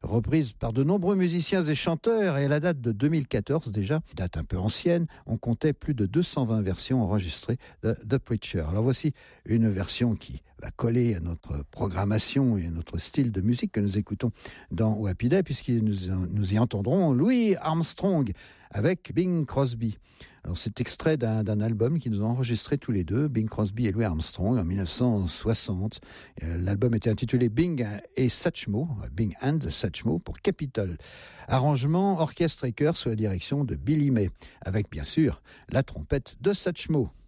reprise par de nombreux musiciens et chanteurs, et à la date de 2014 déjà, date un peu ancienne, on comptait plus de 220 versions enregistrées de The Preacher. Alors voici une version qui va coller à notre programmation et à notre style de musique que nous écoutons dans Happy Day, puisque nous y entendrons Louis Armstrong avec Bing Crosby. Alors c'est extrait d'un album qu'ils nous ont enregistré tous les deux, Bing Crosby et Louis Armstrong, en 1960. L'album était intitulé Bing et Satchmo, Bing and Satchmo pour Capitol. Arrangement, orchestre et chœur sous la direction de Billy May, avec bien sûr la trompette de Satchmo.